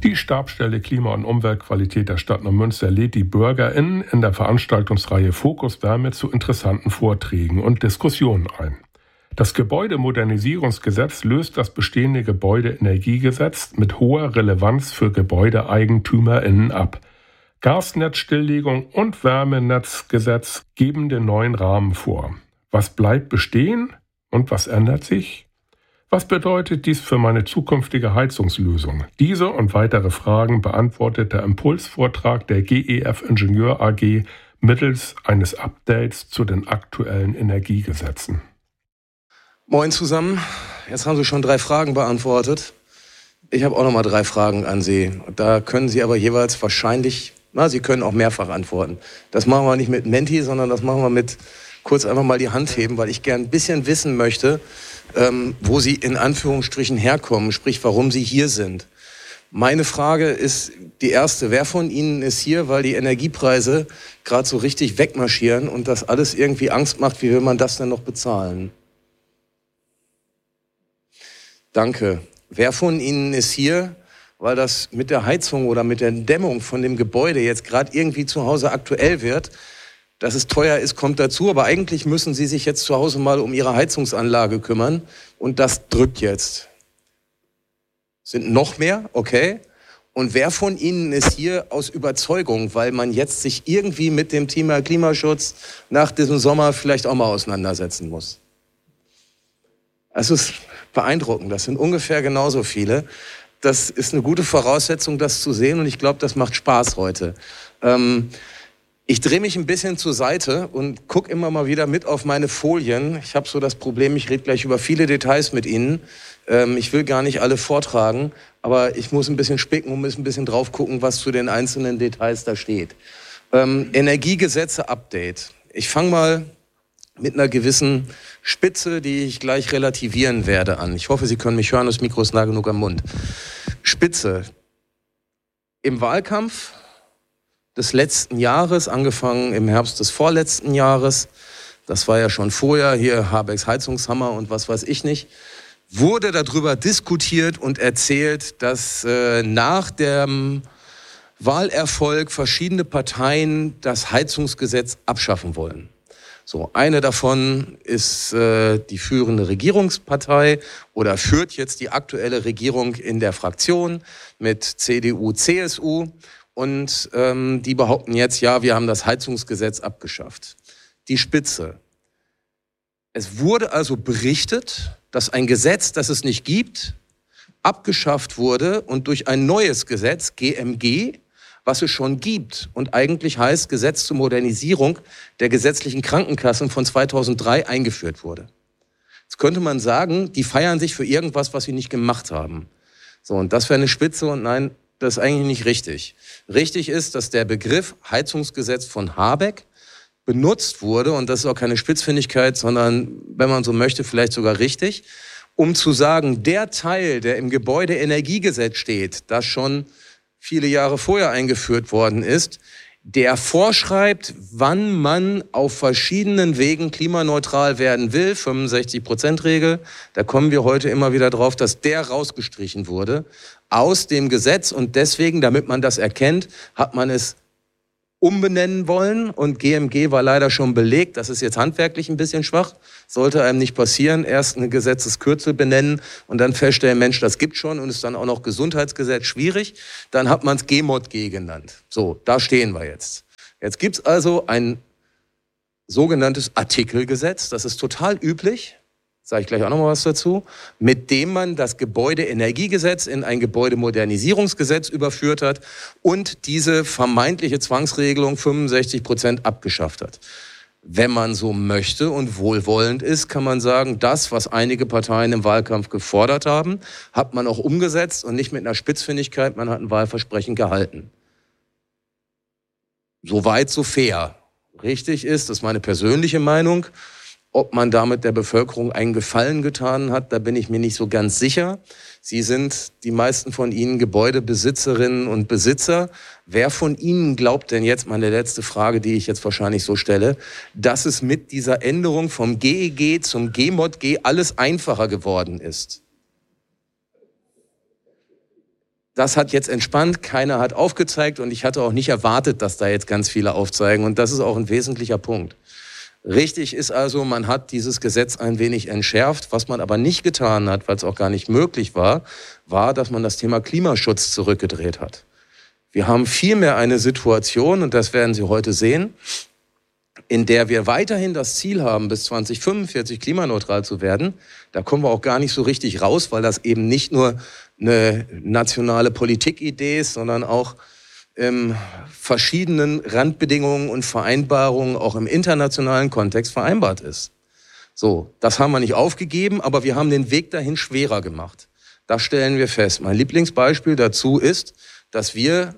Die Stabsstelle Klima- und Umweltqualität der Stadt Neumünster lädt die BürgerInnen in der Veranstaltungsreihe Fokus Wärme zu interessanten Vorträgen und Diskussionen ein. Das Gebäudemodernisierungsgesetz löst das bestehende Gebäudeenergiegesetz mit hoher Relevanz für GebäudeeigentümerInnen ab. Gasnetzstilllegung und Wärmenetzgesetz geben den neuen Rahmen vor. Was bleibt bestehen und was ändert sich? Was bedeutet dies für meine zukünftige Heizungslösung? Diese und weitere Fragen beantwortet der Impulsvortrag der GEF Ingenieur AG mittels eines Updates zu den aktuellen Energiegesetzen. Moin zusammen, jetzt haben Sie schon 3 Fragen beantwortet. Ich habe auch noch mal 3 Fragen an Sie. Da können Sie aber jeweils wahrscheinlich, Sie können auch mehrfach antworten. Das machen wir nicht mit Menti, sondern das machen wir mit kurz einfach mal die Hand heben, weil ich gern ein bisschen wissen möchte, wo Sie in Anführungsstrichen herkommen, sprich, warum Sie hier sind. Meine Frage ist die erste. Wer von Ihnen ist hier, weil die Energiepreise gerade so richtig wegmarschieren und das alles irgendwie Angst macht? Wie will man das denn noch bezahlen? Danke. Wer von Ihnen ist hier, weil das mit der Heizung oder mit der Dämmung von dem Gebäude jetzt gerade irgendwie zu Hause aktuell wird? Dass es teuer ist, kommt dazu, aber eigentlich müssen Sie sich jetzt zu Hause mal um Ihre Heizungsanlage kümmern und das drückt jetzt. Sind noch mehr? Okay. Und wer von Ihnen ist hier aus Überzeugung, weil man jetzt sich irgendwie mit dem Thema Klimaschutz nach diesem Sommer vielleicht auch mal auseinandersetzen muss? Es ist beeindruckend, das sind ungefähr genauso viele. Das ist eine gute Voraussetzung, das zu sehen und ich glaube, das macht Spaß heute. Ich drehe mich ein bisschen zur Seite und gucke immer mal wieder mit auf meine Folien. Ich habe so das Problem, ich rede gleich über viele Details mit Ihnen. Ich will gar nicht alle vortragen, aber ich muss ein bisschen spicken und muss ein bisschen drauf gucken, was zu den einzelnen Details da steht. Energiegesetze-Update. Ich fange mal mit einer gewissen Spitze, die ich gleich relativieren werde, an. Ich hoffe, Sie können mich hören, das Mikro ist nah genug am Mund. Spitze. Im Wahlkampf des letzten Jahres, angefangen im Herbst des vorletzten Jahres, das war ja schon vorher, hier Habecks Heizungshammer und was weiß ich nicht, wurde darüber diskutiert und erzählt, dass nach dem Wahlerfolg verschiedene Parteien das Heizungsgesetz abschaffen wollen. So, eine davon ist die führende Regierungspartei oder führt jetzt die aktuelle Regierung in der Fraktion mit CDU, CSU. Und die behaupten jetzt, ja, wir haben das Heizungsgesetz abgeschafft. Die Spitze. Es wurde also berichtet, dass ein Gesetz, das es nicht gibt, abgeschafft wurde und durch ein neues Gesetz, GMG, was es schon gibt und eigentlich heißt Gesetz zur Modernisierung der gesetzlichen Krankenkassen von 2003 eingeführt wurde. Jetzt könnte man sagen, die feiern sich für irgendwas, was sie nicht gemacht haben. So, und das wäre eine Spitze und nein, das ist eigentlich nicht richtig. Richtig ist, dass der Begriff Heizungsgesetz von Habeck benutzt wurde, und das ist auch keine Spitzfindigkeit, sondern, wenn man so möchte, vielleicht sogar richtig, um zu sagen, der Teil, der im Gebäudeenergiegesetz steht, das schon viele Jahre vorher eingeführt worden ist, der vorschreibt, wann man auf verschiedenen Wegen klimaneutral werden will, 65%-Regel, da kommen wir heute immer wieder drauf, dass der rausgestrichen wurde aus dem Gesetz und deswegen, damit man das erkennt, hat man es umbenennen wollen und GMG war leider schon belegt, das ist jetzt handwerklich ein bisschen schwach, sollte einem nicht passieren, erst eine Gesetzeskürzel benennen und dann feststellen, Mensch, das gibt schon und ist dann auch noch Gesundheitsgesetz, schwierig, dann hat man es GModG genannt. So, da stehen wir jetzt. Jetzt gibt's also ein sogenanntes Artikelgesetz, das ist total üblich, sage ich gleich auch noch mal was dazu, mit dem man das Gebäudeenergiegesetz in ein Gebäudemodernisierungsgesetz überführt hat und diese vermeintliche Zwangsregelung 65% abgeschafft hat. Wenn man so möchte und wohlwollend ist, kann man sagen, das, was einige Parteien im Wahlkampf gefordert haben, hat man auch umgesetzt und nicht mit einer Spitzfindigkeit, man hat ein Wahlversprechen gehalten. So weit, so fair. Richtig ist, das ist meine persönliche Meinung, ob man damit der Bevölkerung einen Gefallen getan hat, da bin ich mir nicht so ganz sicher. Sie sind, die meisten von Ihnen, Gebäudebesitzerinnen und Besitzer. Wer von Ihnen glaubt denn jetzt, meine letzte Frage, die ich jetzt wahrscheinlich so stelle, dass es mit dieser Änderung vom GEG zum GModG alles einfacher geworden ist? Das hat jetzt entspannt, keiner hat aufgezeigt und ich hatte auch nicht erwartet, dass da jetzt ganz viele aufzeigen. Und das ist auch ein wesentlicher Punkt. Richtig ist also, man hat dieses Gesetz ein wenig entschärft. Was man aber nicht getan hat, weil es auch gar nicht möglich war, war, dass man das Thema Klimaschutz zurückgedreht hat. Wir haben vielmehr eine Situation, und das werden Sie heute sehen, in der wir weiterhin das Ziel haben, bis 2045 klimaneutral zu werden. Da kommen wir auch gar nicht so richtig raus, weil das eben nicht nur eine nationale Politikidee ist, sondern auch verschiedenen Randbedingungen und Vereinbarungen auch im internationalen Kontext vereinbart ist. So, das haben wir nicht aufgegeben, aber wir haben den Weg dahin schwerer gemacht. Das stellen wir fest. Mein Lieblingsbeispiel dazu ist, dass wir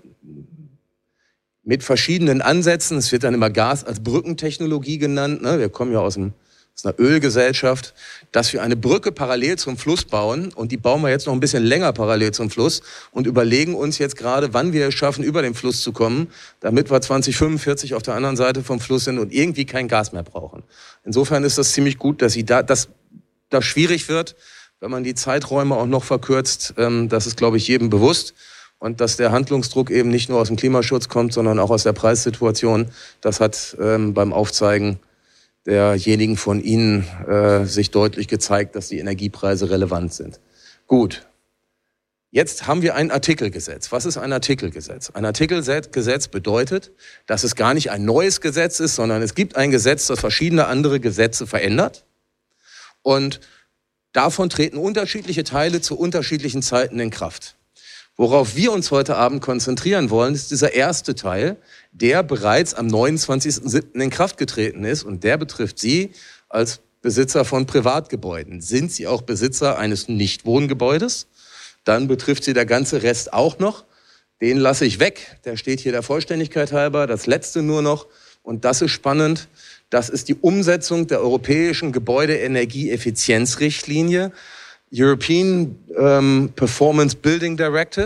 mit verschiedenen Ansätzen, es wird dann immer Gas als Brückentechnologie genannt, ne? Wir kommen ja aus einer Ölgesellschaft, dass wir eine Brücke parallel zum Fluss bauen und die bauen wir jetzt noch ein bisschen länger parallel zum Fluss und überlegen uns jetzt gerade, wann wir es schaffen, über den Fluss zu kommen, damit wir 2045 auf der anderen Seite vom Fluss sind und irgendwie kein Gas mehr brauchen. Insofern ist das ziemlich gut, dass das schwierig wird, wenn man die Zeiträume auch noch verkürzt. Das ist, glaube ich, jedem bewusst. Und dass der Handlungsdruck eben nicht nur aus dem Klimaschutz kommt, sondern auch aus der Preissituation. Das hat beim Aufzeigen derjenigen von Ihnen sich deutlich gezeigt, dass die Energiepreise relevant sind. Gut, jetzt haben wir ein Artikelgesetz. Was ist ein Artikelgesetz? Ein Artikelgesetz bedeutet, dass es gar nicht ein neues Gesetz ist, sondern es gibt ein Gesetz, das verschiedene andere Gesetze verändert. Und davon treten unterschiedliche Teile zu unterschiedlichen Zeiten in Kraft. Worauf wir uns heute Abend konzentrieren wollen, ist dieser erste Teil, der bereits am 29.07. in Kraft getreten ist. Und der betrifft Sie als Besitzer von Privatgebäuden. Sind Sie auch Besitzer eines Nichtwohngebäudes? Dann betrifft Sie der ganze Rest auch noch. Den lasse ich weg. Der steht hier der Vollständigkeit halber. Das letzte nur noch. Und das ist spannend. Das ist die Umsetzung der europäischen Gebäudeenergieeffizienzrichtlinie. European Performance Building Directive,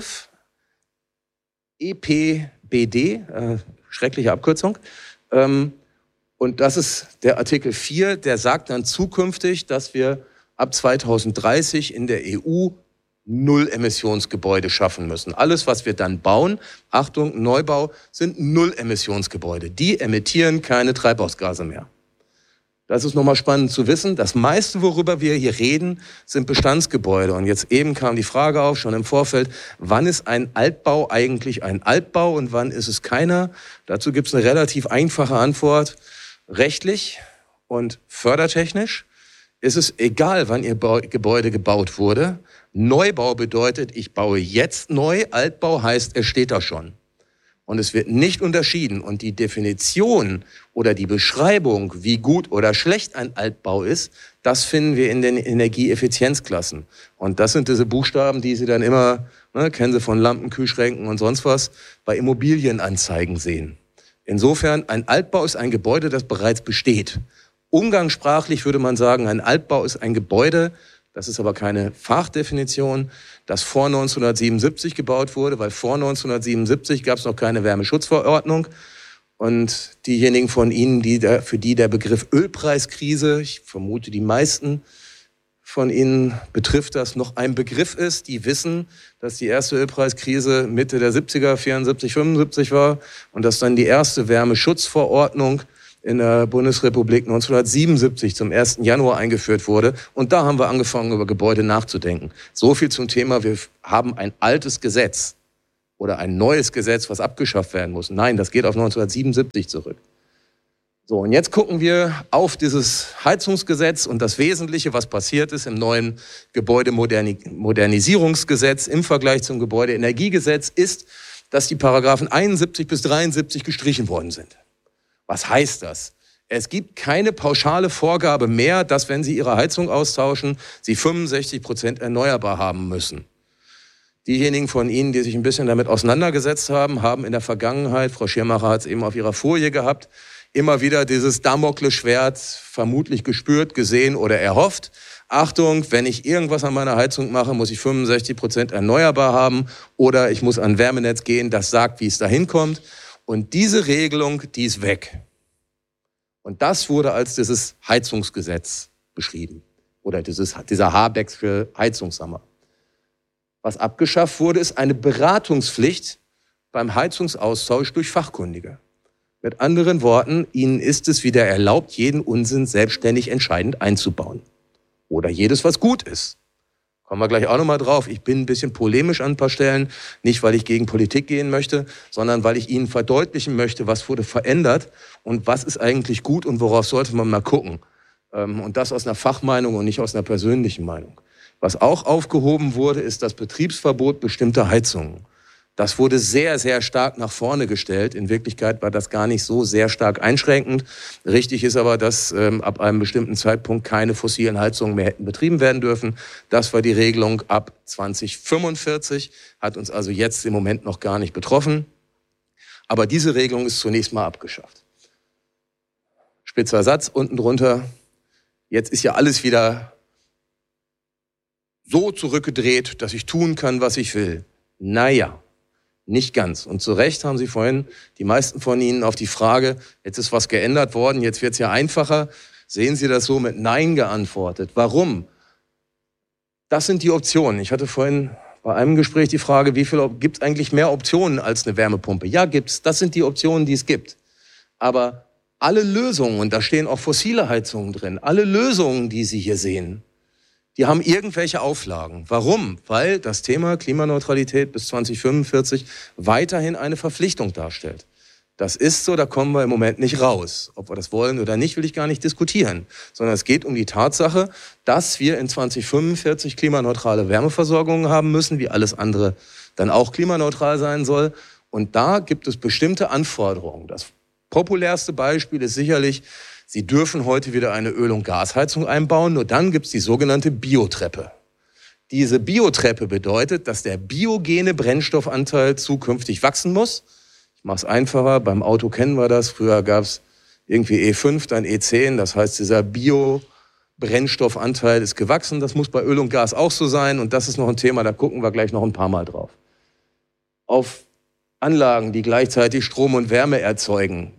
EPBD, schreckliche Abkürzung. Und das ist der Artikel 4, der sagt dann zukünftig, dass wir ab 2030 in der EU Null-Emissionsgebäude schaffen müssen. Alles, was wir dann bauen, Achtung, Neubau, sind Null-Emissionsgebäude. Die emittieren keine Treibhausgase mehr. Das ist nochmal spannend zu wissen. Das meiste, worüber wir hier reden, sind Bestandsgebäude. Und jetzt eben kam die Frage auf, schon im Vorfeld, wann ist ein Altbau eigentlich ein Altbau und wann ist es keiner? Dazu gibt es eine relativ einfache Antwort. Rechtlich und fördertechnisch ist es egal, wann Ihr Gebäude gebaut wurde. Neubau bedeutet, ich baue jetzt neu. Altbau heißt, es steht da schon. Und es wird nicht unterschieden. Und die Definition oder die Beschreibung, wie gut oder schlecht ein Altbau ist, das finden wir in den Energieeffizienzklassen. Und das sind diese Buchstaben, die Sie dann immer, kennen Sie von Lampen, Kühlschränken und sonst was, bei Immobilienanzeigen sehen. Insofern, ein Altbau ist ein Gebäude, das bereits besteht. Umgangssprachlich würde man sagen, ein Altbau ist ein Gebäude, das ist aber keine Fachdefinition, das vor 1977 gebaut wurde, weil vor 1977 gab es noch keine Wärmeschutzverordnung. Und diejenigen von Ihnen, für die der Begriff Ölpreiskrise, ich vermute die meisten von Ihnen betrifft das, noch ein Begriff ist, die wissen, dass die erste Ölpreiskrise Mitte der 70er, 74, 75 war und dass dann die erste Wärmeschutzverordnung in der Bundesrepublik 1977 zum 1. Januar eingeführt wurde. Und da haben wir angefangen, über Gebäude nachzudenken. So viel zum Thema, wir haben ein altes Gesetz oder ein neues Gesetz, was abgeschafft werden muss. Nein, das geht auf 1977 zurück. So, und jetzt gucken wir auf dieses Heizungsgesetz und das Wesentliche, was passiert ist im neuen Gebäudemodernisierungsgesetz im Vergleich zum Gebäudeenergiegesetz, ist, dass die Paragraphen 71 bis 73 gestrichen worden sind. Was heißt das? Es gibt keine pauschale Vorgabe mehr, dass, wenn Sie Ihre Heizung austauschen, Sie 65% erneuerbar haben müssen. Diejenigen von Ihnen, die sich ein bisschen damit auseinandergesetzt haben, haben in der Vergangenheit, Frau Schirmacher hat es eben auf ihrer Folie gehabt, immer wieder dieses Damoklesschwert vermutlich gespürt, gesehen oder erhofft. Achtung, wenn ich irgendwas an meiner Heizung mache, muss ich 65% erneuerbar haben oder ich muss an ein Wärmenetz gehen, das sagt, wie es dahin kommt. Und diese Regelung, die ist weg. Und das wurde als dieses Heizungsgesetz beschrieben. Oder dieser Habecksche Heizungshammer. Was abgeschafft wurde, ist eine Beratungspflicht beim Heizungsaustausch durch Fachkundige. Mit anderen Worten, ihnen ist es wieder erlaubt, jeden Unsinn selbstständig entscheidend einzubauen. Oder jedes, was gut ist. Kommen wir gleich auch nochmal drauf. Ich bin ein bisschen polemisch an ein paar Stellen. Nicht, weil ich gegen Politik gehen möchte, sondern weil ich Ihnen verdeutlichen möchte, was wurde verändert und was ist eigentlich gut und worauf sollte man mal gucken. Und das aus einer Fachmeinung und nicht aus einer persönlichen Meinung. Was auch aufgehoben wurde, ist das Betriebsverbot bestimmter Heizungen. Das wurde sehr, sehr stark nach vorne gestellt. In Wirklichkeit war das gar nicht so sehr stark einschränkend. Richtig ist aber, dass ab einem bestimmten Zeitpunkt keine fossilen Heizungen mehr hätten betrieben werden dürfen. Das war die Regelung ab 2045, hat uns also jetzt im Moment noch gar nicht betroffen. Aber diese Regelung ist zunächst mal abgeschafft. Spitzer Satz unten drunter. Jetzt ist ja alles wieder so zurückgedreht, dass ich tun kann, was ich will. Naja. Nicht ganz. Und zu Recht haben Sie vorhin, die meisten von Ihnen, auf die Frage, jetzt ist was geändert worden, jetzt wird es ja einfacher, sehen Sie das so mit Nein geantwortet. Warum? Das sind die Optionen. Ich hatte vorhin bei einem Gespräch die Frage, gibt es eigentlich mehr Optionen als eine Wärmepumpe? Ja, gibt's. Das sind die Optionen, die es gibt. Aber alle Lösungen, und da stehen auch fossile Heizungen drin, alle Lösungen, die Sie hier sehen, die haben irgendwelche Auflagen. Warum? Weil das Thema Klimaneutralität bis 2045 weiterhin eine Verpflichtung darstellt. Das ist so, da kommen wir im Moment nicht raus. Ob wir das wollen oder nicht, will ich gar nicht diskutieren. Sondern es geht um die Tatsache, dass wir in 2045 klimaneutrale Wärmeversorgung haben müssen, wie alles andere dann auch klimaneutral sein soll. Und da gibt es bestimmte Anforderungen. Das populärste Beispiel ist sicherlich, Sie dürfen heute wieder eine Öl- und Gasheizung einbauen, nur dann gibt es die sogenannte Biotreppe. Diese Biotreppe bedeutet, dass der biogene Brennstoffanteil zukünftig wachsen muss. Ich mache es einfacher, beim Auto kennen wir das, früher gab es irgendwie E5, dann E10, das heißt, dieser Bio-Brennstoffanteil ist gewachsen, das muss bei Öl und Gas auch so sein und das ist noch ein Thema, da gucken wir gleich noch ein paar Mal drauf. Auf Anlagen, die gleichzeitig Strom und Wärme erzeugen,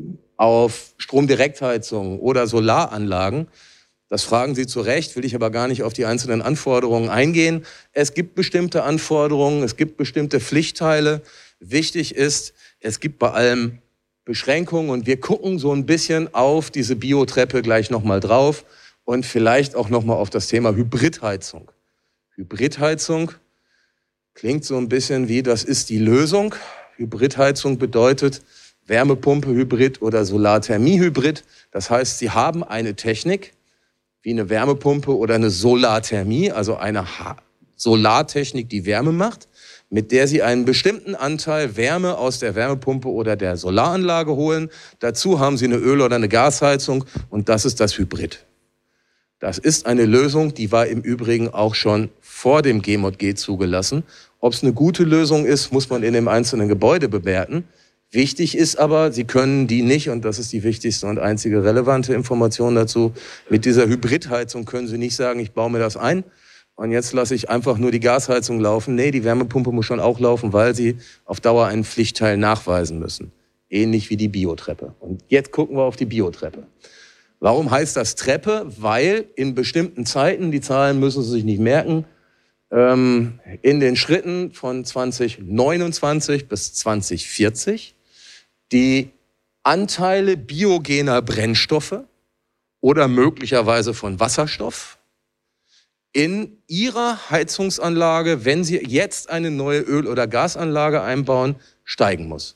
auf Stromdirektheizung oder Solaranlagen. Das fragen Sie zu Recht, will ich aber gar nicht auf die einzelnen Anforderungen eingehen. Es gibt bestimmte Anforderungen, es gibt bestimmte Pflichtteile. Wichtig ist, es gibt bei allem Beschränkungen und wir gucken so ein bisschen auf diese Biotreppe gleich nochmal drauf und vielleicht auch nochmal auf das Thema Hybridheizung. Hybridheizung klingt so ein bisschen wie, das ist die Lösung. Hybridheizung bedeutet, Wärmepumpe-Hybrid oder Solarthermie-Hybrid. Das heißt, Sie haben eine Technik wie eine Wärmepumpe oder eine Solarthermie, also eine Solartechnik, die Wärme macht, mit der Sie einen bestimmten Anteil Wärme aus der Wärmepumpe oder der Solaranlage holen. Dazu haben Sie eine Öl- oder eine Gasheizung und das ist das Hybrid. Das ist eine Lösung, die war im Übrigen auch schon vor dem GEMOD-G zugelassen. Ob es eine gute Lösung ist, muss man in dem einzelnen Gebäude bewerten. Wichtig ist aber, Sie können die nicht, und das ist die wichtigste und einzige relevante Information dazu, mit dieser Hybridheizung können Sie nicht sagen, ich baue mir das ein und jetzt lasse ich einfach nur die Gasheizung laufen. Nee, die Wärmepumpe muss schon auch laufen, weil Sie auf Dauer einen Pflichtteil nachweisen müssen. Ähnlich wie die Biotreppe. Und jetzt gucken wir auf die Biotreppe. Warum heißt das Treppe? Weil in bestimmten Zeiten, die Zahlen müssen Sie sich nicht merken, in den Schritten von 2029 bis 2040 die Anteile biogener Brennstoffe oder möglicherweise von Wasserstoff in Ihrer Heizungsanlage, wenn Sie jetzt eine neue Öl- oder Gasanlage einbauen, steigen muss.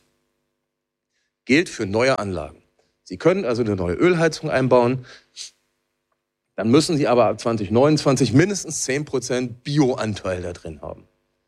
Gilt für neue Anlagen. Sie können also eine neue Ölheizung einbauen, dann müssen Sie aber ab 2029 mindestens 10% Bioanteil da drin haben.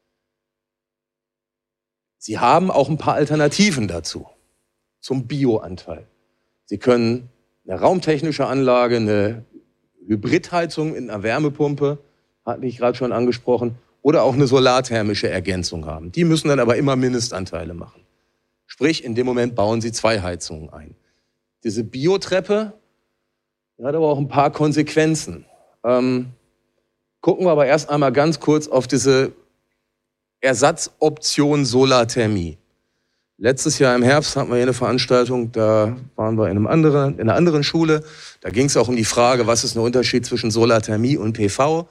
Sie haben auch ein paar Alternativen dazu, zum Bioanteil. Sie können eine raumtechnische Anlage, eine Hybridheizung in einer Wärmepumpe, hatte ich gerade schon angesprochen, oder auch eine solarthermische Ergänzung haben. Die müssen dann aber immer Mindestanteile machen. Sprich, in dem Moment bauen Sie 2 Heizungen ein. Diese Biotreppe hat aber auch ein paar Konsequenzen. Gucken wir aber erst einmal ganz kurz auf diese Ersatzoption Solarthermie. Letztes Jahr im Herbst hatten wir hier eine Veranstaltung, da waren wir in einer anderen Schule. Da ging es auch um die Frage, was ist der Unterschied zwischen Solarthermie und PV.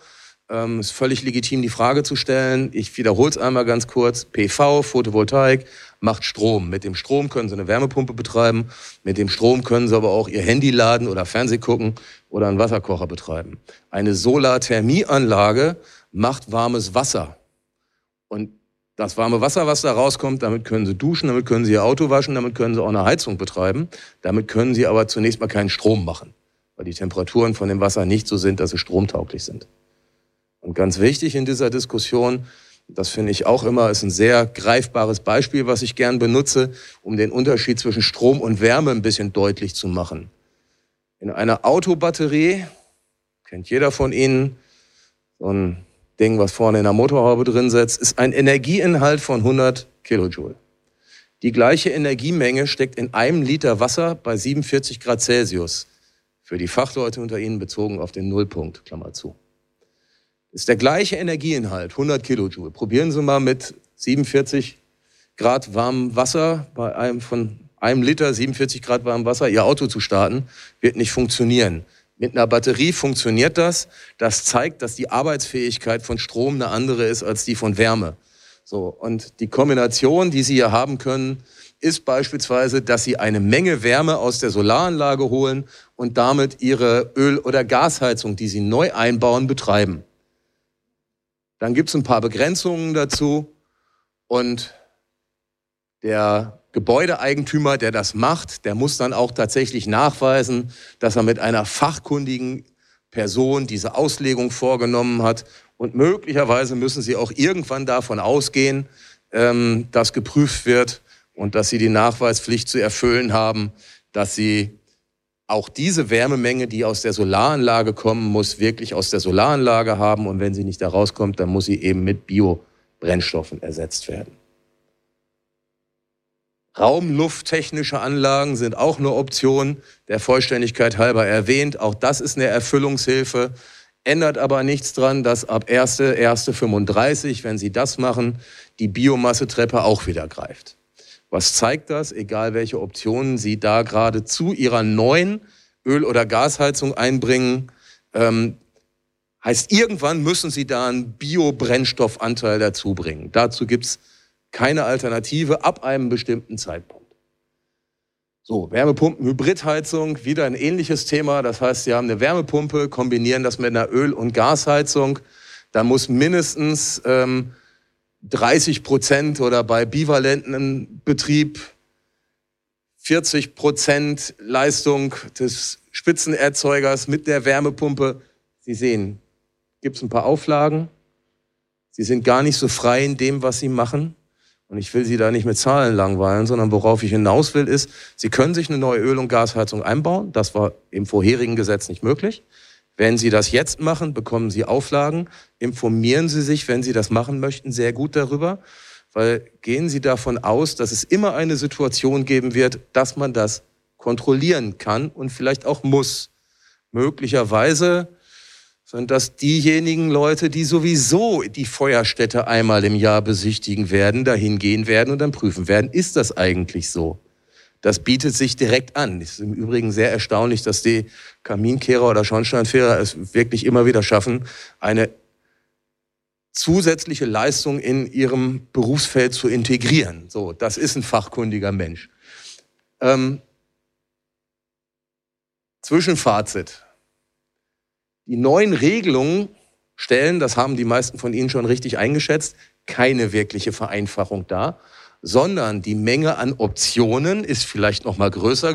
Ist völlig legitim, die Frage zu stellen. Ich wiederhole es einmal ganz kurz. PV, Photovoltaik, macht Strom. Mit dem Strom können Sie eine Wärmepumpe betreiben. Mit dem Strom können Sie aber auch Ihr Handy laden oder Fernseh gucken oder einen Wasserkocher betreiben. Eine Solarthermieanlage macht warmes Wasser. Und das warme Wasser, was da rauskommt, damit können Sie duschen, damit können Sie Ihr Auto waschen, damit können Sie auch eine Heizung betreiben. Damit können Sie aber zunächst mal keinen Strom machen, weil die Temperaturen von dem Wasser nicht so sind, dass sie stromtauglich sind. Und ganz wichtig in dieser Diskussion, das finde ich auch immer, ist ein sehr greifbares Beispiel, was ich gern benutze, um den Unterschied zwischen Strom und Wärme ein bisschen deutlich zu machen. In einer Autobatterie, kennt jeder von Ihnen, so ein Ding, was vorne in der Motorhaube drin sitzt, ist ein Energieinhalt von 100 Kilojoule. Die gleiche Energiemenge steckt in einem Liter Wasser bei 47 Grad Celsius. Für die Fachleute unter Ihnen bezogen auf den Nullpunkt, Klammer zu. Ist der gleiche Energieinhalt, 100 Kilojoule. Probieren Sie mal mit 47 Grad warmem Wasser, von einem Liter 47 Grad warmem Wasser, Ihr Auto zu starten. Wird nicht funktionieren. Mit einer Batterie funktioniert das. Das zeigt, dass die Arbeitsfähigkeit von Strom eine andere ist als die von Wärme. So, und die Kombination, die Sie hier haben können, ist beispielsweise, dass Sie eine Menge Wärme aus der Solaranlage holen und damit Ihre Öl- oder Gasheizung, die Sie neu einbauen, betreiben. Dann gibt es ein paar Begrenzungen dazu und der Gebäudeeigentümer, der das macht, der muss dann auch tatsächlich nachweisen, dass er mit einer fachkundigen Person diese Auslegung vorgenommen hat. Und möglicherweise müssen Sie auch irgendwann davon ausgehen, dass geprüft wird und dass Sie die Nachweispflicht zu erfüllen haben, dass Sie auch diese Wärmemenge, die aus der Solaranlage kommen muss, wirklich aus der Solaranlage haben. Und wenn sie nicht da rauskommt, dann muss sie eben mit Biobrennstoffen ersetzt werden. Raumlufttechnische Anlagen sind auch eine Option, der Vollständigkeit halber erwähnt. Auch das ist eine Erfüllungshilfe, ändert aber nichts dran, dass ab 1.1.35, wenn Sie das machen, die Biomassetreppe auch wieder greift. Was zeigt das? Egal welche Optionen Sie da gerade zu Ihrer neuen Öl- oder Gasheizung einbringen, heißt, irgendwann müssen Sie da einen Biobrennstoffanteil dazu bringen. Dazu gibt es keine Alternative ab einem bestimmten Zeitpunkt. So, Wärmepumpen, Hybridheizung, wieder ein ähnliches Thema. Das heißt, Sie haben eine Wärmepumpe, kombinieren das mit einer Öl- und Gasheizung. Da muss mindestens 30% oder bei bivalenten Betrieb 40% Leistung des Spitzenerzeugers mit der Wärmepumpe. Sie sehen, gibt es ein paar Auflagen. Sie sind gar nicht so frei in dem, was Sie machen. Und ich will Sie da nicht mit Zahlen langweilen, sondern worauf ich hinaus will, ist, Sie können sich eine neue Öl- und Gasheizung einbauen. Das war im vorherigen Gesetz nicht möglich. Wenn Sie das jetzt machen, bekommen Sie Auflagen. Informieren Sie sich, wenn Sie das machen möchten, sehr gut darüber. Weil gehen Sie davon aus, dass es immer eine Situation geben wird, dass man das kontrollieren kann und vielleicht auch muss. Möglicherweise sind das diejenigen Leute, die sowieso die Feuerstätte einmal im Jahr besichtigen werden, dahin gehen werden und dann prüfen werden, ist das eigentlich so? Das bietet sich direkt an. Es ist im Übrigen sehr erstaunlich, dass die Kaminkehrer oder Schornsteinfeger es wirklich immer wieder schaffen, eine zusätzliche Leistung in ihrem Berufsfeld zu integrieren. So, das ist ein fachkundiger Mensch. Zwischenfazit. Die neuen Regelungen stellen, das haben die meisten von Ihnen schon richtig eingeschätzt, keine wirkliche Vereinfachung dar, sondern die Menge an Optionen ist vielleicht noch mal größer